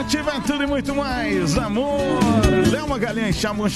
Nativa é tudo e muito mais. Amor. Léo Magalhães chamou.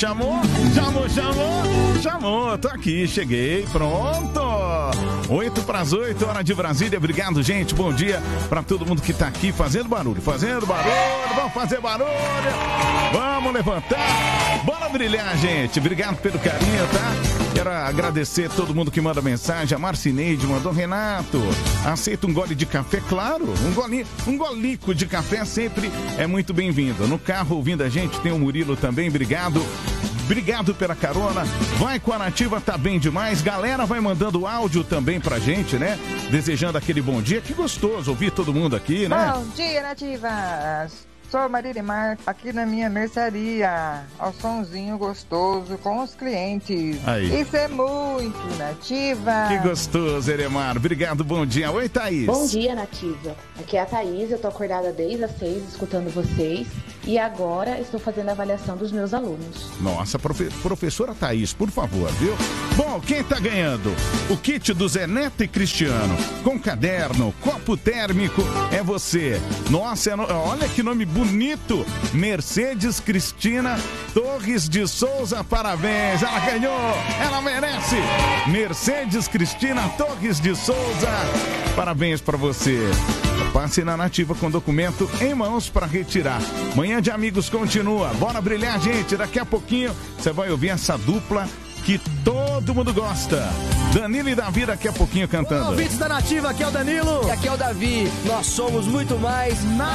Tô aqui, cheguei, pronto. 7:08, hora de Brasília. Obrigado, gente. Bom dia pra todo mundo que tá aqui fazendo barulho. Vamos fazer barulho. Vamos levantar. Bora brilhar, gente. Obrigado pelo carinho, tá? Quero agradecer todo mundo que manda mensagem. A Marcineide mandou: Renato, aceita um gole de café? Claro, um golico de café sempre é muito bem-vindo. No carro ouvindo a gente tem o Murilo também, obrigado pela carona. Vai com a Nativa, tá bem demais. Galera vai mandando áudio também pra gente, né? Desejando aquele bom dia. Que gostoso ouvir todo mundo aqui, né? Bom dia, Nativa. Sou Marilimar, aqui na minha mercearia, ao sonzinho gostoso com os clientes. Aí. Isso é muito Nativa. Que gostoso, Eremar. Obrigado, bom dia. Oi, Thaís. Bom dia, Nativa. Aqui é a Thaís, eu tô acordada desde as 6, escutando vocês. E agora estou fazendo a avaliação dos meus alunos. Nossa, professora Thaís, por favor, viu? Bom, quem tá ganhando? O kit do Zé Neto e Cristiano, com caderno, copo térmico, é você. Nossa, olha que nome bonito. Mercedes Cristina Torres de Souza, parabéns. Ela ganhou, ela merece. Mercedes Cristina Torres de Souza, parabéns pra você. Passe na Nativa com documento em mãos para retirar. Manhã de Amigos continua. Bora brilhar, gente. Daqui a pouquinho você vai ouvir essa dupla que todo mundo gosta. Danilo e Davi daqui a pouquinho cantando. Olá, ouvintes da Nativa, aqui é o Danilo. E aqui é o Davi. Nós somos muito mais